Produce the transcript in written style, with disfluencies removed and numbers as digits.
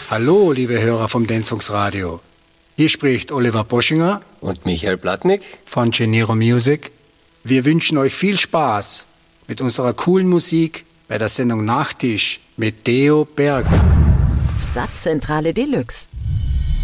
Hallo, liebe Hörer vom Denzungsradio. Hier spricht Oliver Boschinger und Michael Blatnik von Genero Music. Wir wünschen euch viel Spaß mit unserer coolen Musik bei der Sendung Nachtisch mit Deo Berg. Satzzentrale Deluxe.